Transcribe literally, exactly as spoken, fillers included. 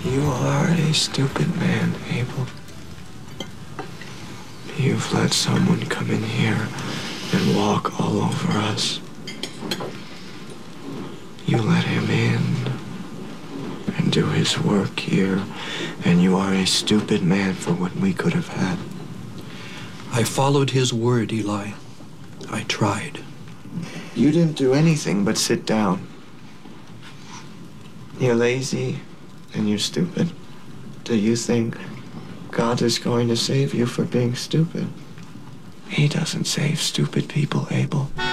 You are a stupid man, Abel. You've let someone come in here and walk all over us. You let him in and do his work here, and you are a stupid man for what we could have had. I followed his word, Eli. I tried. You didn't do anything but sit down. You're lazy and you're stupid. Do you think God is going to save you for being stupid? He doesn't save stupid people, Abel.